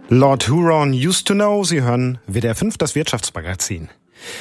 Lord Huron used to know. Sie hören WDR 5, das Wirtschaftsmagazin.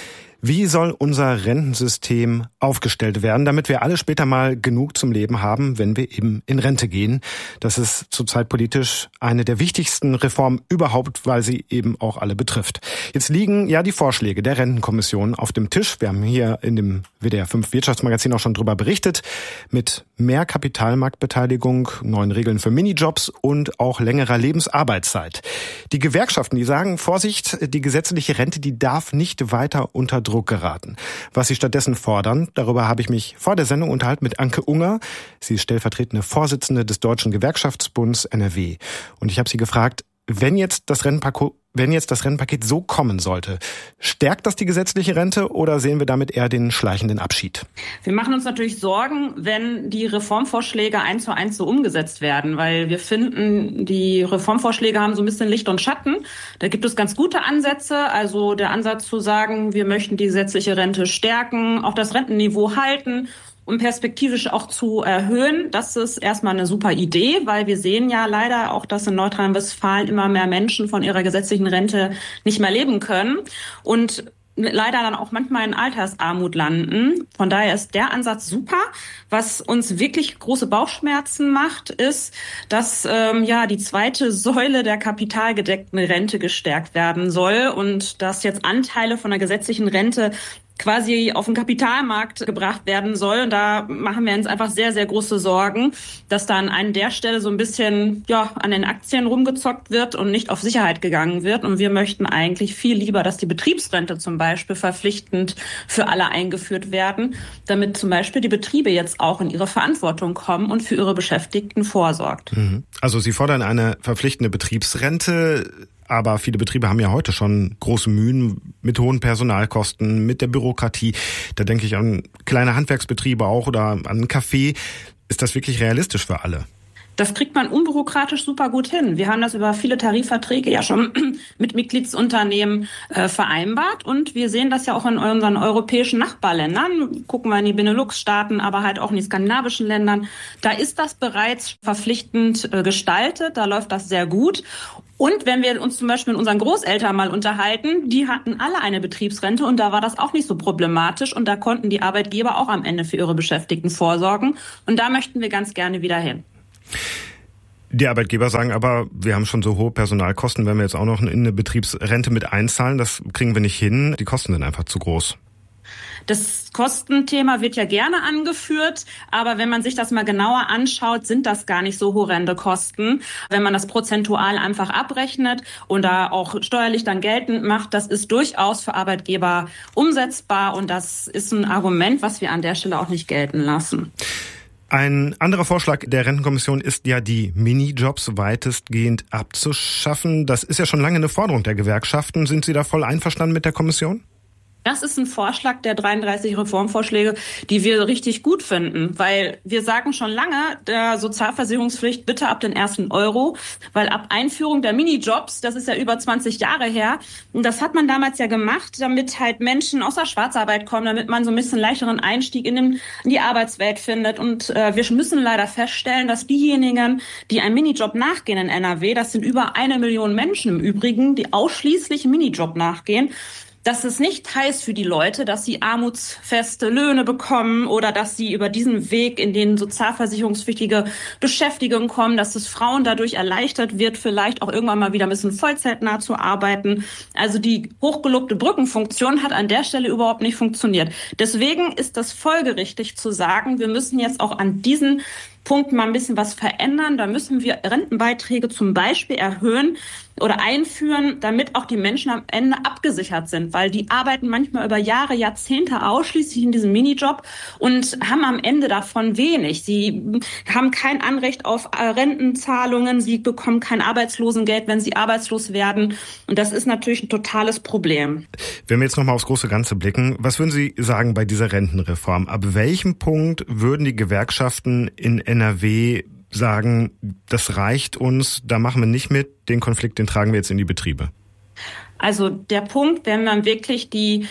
Wie soll unser Rentensystem aufgestellt werden, damit wir alle später mal genug zum Leben haben, wenn wir eben in Rente gehen? Das ist zurzeit politisch eine der wichtigsten Reformen überhaupt, weil sie eben auch alle betrifft. Jetzt liegen ja die Vorschläge der Rentenkommission auf dem Tisch. Wir haben hier in dem WDR 5 Wirtschaftsmagazin auch schon drüber berichtet. Mit mehr Kapitalmarktbeteiligung, neuen Regeln für Minijobs und auch längerer Lebensarbeitszeit. Die Gewerkschaften, die sagen, Vorsicht, die gesetzliche Rente, die darf nicht weiter unter Druck geraten. Was sie stattdessen fordern, darüber habe ich mich vor der Sendung unterhalten mit Anke Unger. Sie ist stellvertretende Vorsitzende des Deutschen Gewerkschaftsbunds NRW. Und ich habe sie gefragt, wenn jetzt das Rentenpaket so kommen sollte, stärkt das die gesetzliche Rente oder sehen wir damit eher den schleichenden Abschied? Wir machen uns natürlich Sorgen, wenn die Reformvorschläge 1:1 so umgesetzt werden, weil wir finden, die Reformvorschläge haben so ein bisschen Licht und Schatten. Da gibt es ganz gute Ansätze, also der Ansatz zu sagen, wir möchten die gesetzliche Rente stärken, auch das Rentenniveau halten, um perspektivisch auch zu erhöhen. Das ist erstmal eine super Idee, weil wir sehen ja leider auch, dass in Nordrhein-Westfalen immer mehr Menschen von ihrer gesetzlichen Rente nicht mehr leben können und leider dann auch manchmal in Altersarmut landen. Von daher ist der Ansatz super. Was uns wirklich große Bauchschmerzen macht, ist, dass die zweite Säule der kapitalgedeckten Rente gestärkt werden soll und dass jetzt Anteile von der gesetzlichen Rente quasi auf den Kapitalmarkt gebracht werden soll. Und da machen wir uns einfach sehr, sehr große Sorgen, dass da an der Stelle so ein bisschen an den Aktien rumgezockt wird und nicht auf Sicherheit gegangen wird. Und wir möchten eigentlich viel lieber, dass die Betriebsrente zum Beispiel verpflichtend für alle eingeführt werden, damit zum Beispiel die Betriebe jetzt auch in ihre Verantwortung kommen und für ihre Beschäftigten vorsorgt. Also Sie fordern eine verpflichtende Betriebsrente. Aber viele Betriebe haben ja heute schon große Mühen mit hohen Personalkosten, mit der Bürokratie. Da denke ich an kleine Handwerksbetriebe auch oder an einen Café. Ist das wirklich realistisch für alle? Das kriegt man unbürokratisch super gut hin. Wir haben das über viele Tarifverträge ja schon mit Mitgliedsunternehmen vereinbart und wir sehen das ja auch in unseren europäischen Nachbarländern. Gucken wir in die Benelux-Staaten, aber halt auch in die skandinavischen Ländern. Da ist das bereits verpflichtend gestaltet, da läuft das sehr gut. Und wenn wir uns zum Beispiel mit unseren Großeltern mal unterhalten, die hatten alle eine Betriebsrente und da war das auch nicht so problematisch und da konnten die Arbeitgeber auch am Ende für ihre Beschäftigten vorsorgen und da möchten wir ganz gerne wieder hin. Die Arbeitgeber sagen aber, wir haben schon so hohe Personalkosten, wenn wir jetzt auch noch in eine Betriebsrente mit einzahlen, das kriegen wir nicht hin, die Kosten sind einfach zu groß. Das Kostenthema wird ja gerne angeführt, aber wenn man sich das mal genauer anschaut, sind das gar nicht so horrende Kosten. Wenn man das prozentual einfach abrechnet und da auch steuerlich dann geltend macht, das ist durchaus für Arbeitgeber umsetzbar und das ist ein Argument, was wir an der Stelle auch nicht gelten lassen. Ein anderer Vorschlag der Rentenkommission ist ja, die Minijobs weitestgehend abzuschaffen. Das ist ja schon lange eine Forderung der Gewerkschaften. Sind Sie da voll einverstanden mit der Kommission? Das ist ein Vorschlag der 33 Reformvorschläge, die wir richtig gut finden, weil wir sagen schon lange, der Sozialversicherungspflicht bitte ab den ersten Euro, weil ab Einführung der Minijobs, das ist ja über 20 Jahre her, und das hat man damals ja gemacht, damit halt Menschen aus der Schwarzarbeit kommen, damit man so ein bisschen leichteren Einstieg in die Arbeitswelt findet. Und wir müssen leider feststellen, dass diejenigen, die einem Minijob nachgehen in NRW, das sind über 1 Million Menschen im Übrigen, die ausschließlich Minijob nachgehen, dass es nicht heißt für die Leute, dass sie armutsfeste Löhne bekommen oder dass sie über diesen Weg in den sozialversicherungspflichtige Beschäftigung kommen, dass es Frauen dadurch erleichtert wird, vielleicht auch irgendwann mal wieder ein bisschen vollzeitnah zu arbeiten. Also die hochgelobte Brückenfunktion hat an der Stelle überhaupt nicht funktioniert. Deswegen ist das folgerichtig zu sagen, wir müssen jetzt auch an diesen Punkt mal ein bisschen was verändern. Da müssen wir Rentenbeiträge zum Beispiel erhöhen oder einführen, damit auch die Menschen am Ende abgesichert sind, weil die arbeiten manchmal über Jahre, Jahrzehnte ausschließlich in diesem Minijob und haben am Ende davon wenig. Sie haben kein Anrecht auf Rentenzahlungen, sie bekommen kein Arbeitslosengeld, wenn sie arbeitslos werden und das ist natürlich ein totales Problem. Wenn wir jetzt nochmal aufs große Ganze blicken, was würden Sie sagen bei dieser Rentenreform? Ab welchem Punkt würden die Gewerkschaften in NRW sagen, das reicht uns, da machen wir nicht mit, den Konflikt, den tragen wir jetzt in die Betriebe? Also der Punkt, wenn man wirklich die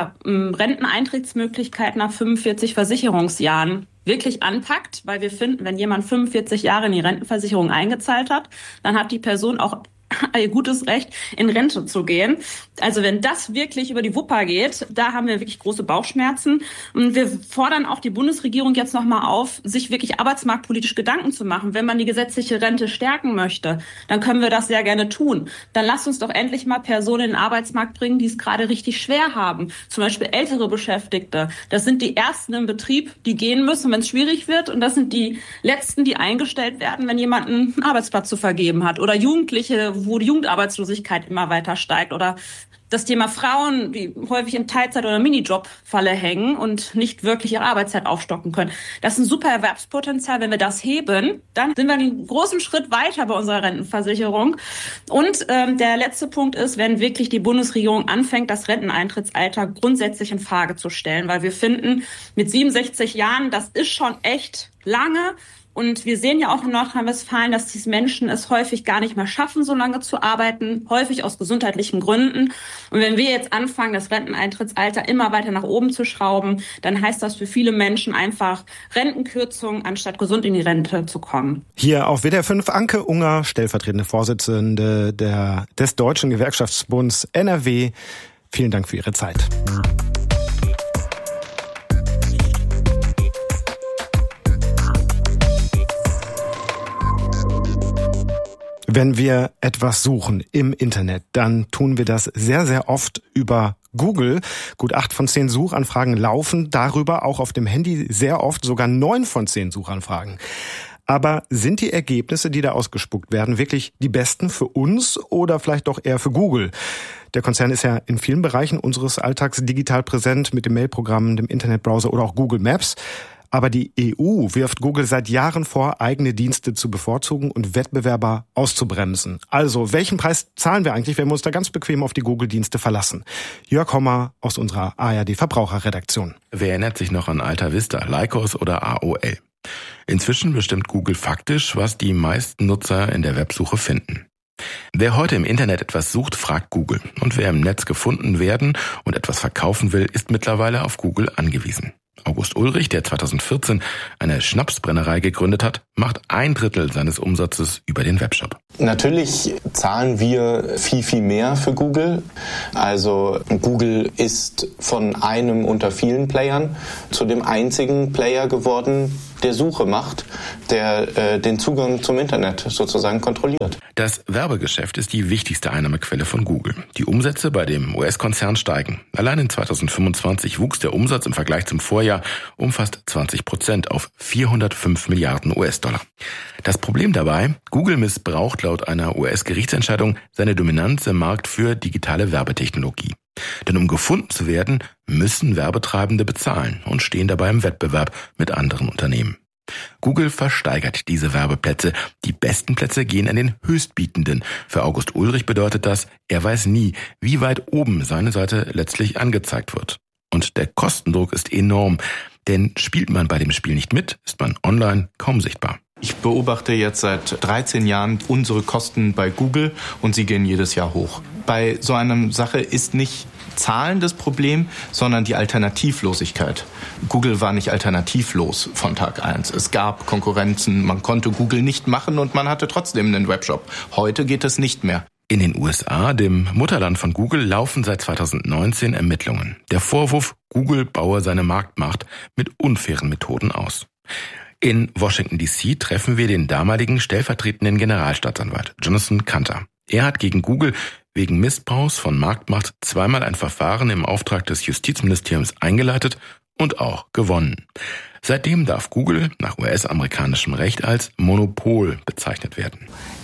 Renteneintrittsmöglichkeit nach 45 Versicherungsjahren wirklich anpackt, weil wir finden, wenn jemand 45 Jahre in die Rentenversicherung eingezahlt hat, dann hat die Person auch ihr gutes Recht, in Rente zu gehen. Also wenn das wirklich über die Wupper geht, da haben wir wirklich große Bauchschmerzen. Und wir fordern auch die Bundesregierung jetzt nochmal auf, sich wirklich arbeitsmarktpolitisch Gedanken zu machen. Wenn man die gesetzliche Rente stärken möchte, dann können wir das sehr gerne tun. Dann lasst uns doch endlich mal Personen in den Arbeitsmarkt bringen, die es gerade richtig schwer haben. Zum Beispiel ältere Beschäftigte. Das sind die Ersten im Betrieb, die gehen müssen, wenn es schwierig wird. Und das sind die Letzten, die eingestellt werden, wenn jemand einen Arbeitsplatz zu vergeben hat. Oder Jugendliche, wo die Jugendarbeitslosigkeit immer weiter steigt. Oder das Thema Frauen, die häufig in Teilzeit- oder Minijobfalle hängen und nicht wirklich ihre Arbeitszeit aufstocken können. Das ist ein super Erwerbspotenzial. Wenn wir das heben, dann sind wir einen großen Schritt weiter bei unserer Rentenversicherung. Und der letzte Punkt ist, wenn wirklich die Bundesregierung anfängt, das Renteneintrittsalter grundsätzlich in Frage zu stellen. Weil wir finden, mit 67 Jahren, das ist schon echt lange. Und wir sehen ja auch in Nordrhein-Westfalen, dass diese Menschen es häufig gar nicht mehr schaffen, so lange zu arbeiten, häufig aus gesundheitlichen Gründen. Und wenn wir jetzt anfangen, das Renteneintrittsalter immer weiter nach oben zu schrauben, dann heißt das für viele Menschen einfach Rentenkürzung, anstatt gesund in die Rente zu kommen. Hier auf WDR 5 Anke Unger, stellvertretende Vorsitzende des Deutschen Gewerkschaftsbunds NRW. Vielen Dank für Ihre Zeit. Wenn wir etwas suchen im Internet, dann tun wir das sehr, sehr oft über Google. Gut 8 von 10 Suchanfragen laufen darüber, auch auf dem Handy sehr oft sogar 9 von 10 Suchanfragen. Aber sind die Ergebnisse, die da ausgespuckt werden, wirklich die besten für uns oder vielleicht doch eher für Google? Der Konzern ist ja in vielen Bereichen unseres Alltags digital präsent mit dem Mailprogramm, dem Internetbrowser oder auch Google Maps. Aber die EU wirft Google seit Jahren vor, eigene Dienste zu bevorzugen und Wettbewerber auszubremsen. Also, welchen Preis zahlen wir eigentlich, wenn wir uns da ganz bequem auf die Google-Dienste verlassen? Jörg Hommer aus unserer ARD-Verbraucherredaktion. Wer erinnert sich noch an Alta Vista, Lycos oder AOL? Inzwischen bestimmt Google faktisch, was die meisten Nutzer in der Websuche finden. Wer heute im Internet etwas sucht, fragt Google. Und wer im Netz gefunden werden und etwas verkaufen will, ist mittlerweile auf Google angewiesen. August Ulrich, der 2014 eine Schnapsbrennerei gegründet hat, macht 1/3 seines Umsatzes über den Webshop. Natürlich zahlen wir viel, viel mehr für Google. Also Google ist von einem unter vielen Playern zu dem einzigen Player geworden, der Suche macht, der den Zugang zum Internet sozusagen kontrolliert. Das Werbegeschäft ist die wichtigste Einnahmequelle von Google. Die Umsätze bei dem US-Konzern steigen. Allein in 2025 wuchs der Umsatz im Vergleich zum Vorjahr um fast 20% auf 405 Milliarden US-Dollar. Das Problem dabei, Google missbraucht laut einer US-Gerichtsentscheidung seine Dominanz im Markt für digitale Werbetechnologie. Denn um gefunden zu werden, müssen Werbetreibende bezahlen und stehen dabei im Wettbewerb mit anderen Unternehmen. Google versteigert diese Werbeplätze. Die besten Plätze gehen an den Höchstbietenden. Für August Ulrich bedeutet das, er weiß nie, wie weit oben seine Seite letztlich angezeigt wird. Und der Kostendruck ist enorm, denn spielt man bei dem Spiel nicht mit, ist man online kaum sichtbar. Ich beobachte jetzt seit 13 Jahren unsere Kosten bei Google und sie gehen jedes Jahr hoch. Bei so einer Sache ist nicht Zahlen das Problem, sondern die Alternativlosigkeit. Google war nicht alternativlos von Tag 1. Es gab Konkurrenzen, man konnte Google nicht machen und man hatte trotzdem einen Webshop. Heute geht es nicht mehr. In den USA, dem Mutterland von Google, laufen seit 2019 Ermittlungen. Der Vorwurf, Google baue seine Marktmacht mit unfairen Methoden aus. In Washington D.C. treffen wir den damaligen stellvertretenden Generalstaatsanwalt Jonathan Kanter. Er hat gegen Google wegen Missbrauchs von Marktmacht zweimal ein Verfahren im Auftrag des Justizministeriums eingeleitet und auch gewonnen. Seitdem darf Google nach US-amerikanischem Recht als Monopol bezeichnet werden.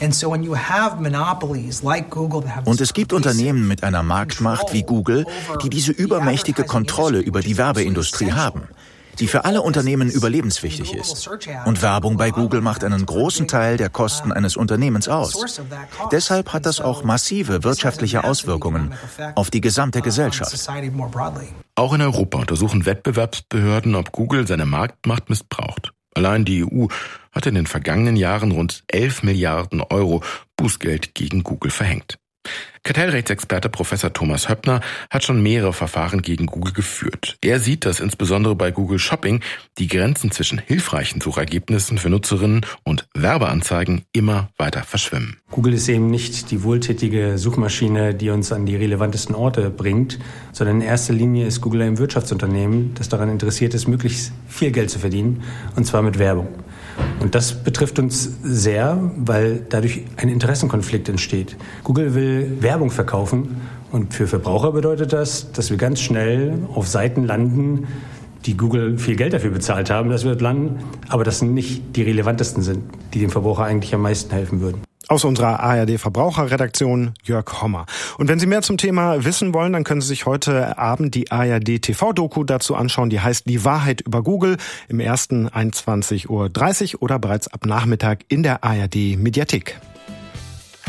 Und es gibt Unternehmen mit einer Marktmacht wie Google, die diese übermächtige Kontrolle über die Werbeindustrie haben, die für alle Unternehmen überlebenswichtig ist. Und Werbung bei Google macht einen großen Teil der Kosten eines Unternehmens aus. Deshalb hat das auch massive wirtschaftliche Auswirkungen auf die gesamte Gesellschaft. Auch in Europa untersuchen Wettbewerbsbehörden, ob Google seine Marktmacht missbraucht. Allein die EU hat in den vergangenen Jahren rund 11 Milliarden Euro Bußgeld gegen Google verhängt. Kartellrechtsexperte Professor Thomas Höppner hat schon mehrere Verfahren gegen Google geführt. Er sieht, dass insbesondere bei Google Shopping die Grenzen zwischen hilfreichen Suchergebnissen für Nutzerinnen und Werbeanzeigen immer weiter verschwimmen. Google ist eben nicht die wohltätige Suchmaschine, die uns an die relevantesten Orte bringt, sondern in erster Linie ist Google ein Wirtschaftsunternehmen, das daran interessiert ist, möglichst viel Geld zu verdienen, und zwar mit Werbung. Und das betrifft uns sehr, weil dadurch ein Interessenkonflikt entsteht. Google will Werbung verkaufen und für Verbraucher bedeutet das, dass wir ganz schnell auf Seiten landen, die Google viel Geld dafür bezahlt haben, dass wir dort landen, aber das nicht die relevantesten sind, die dem Verbraucher eigentlich am meisten helfen würden. Aus unserer ARD-Verbraucherredaktion Jörg Hommer. Und wenn Sie mehr zum Thema wissen wollen, dann können Sie sich heute Abend die ARD-TV-Doku dazu anschauen. Die heißt Die Wahrheit über Google im ersten 21:30 Uhr oder bereits ab Nachmittag in der ARD-Mediathek.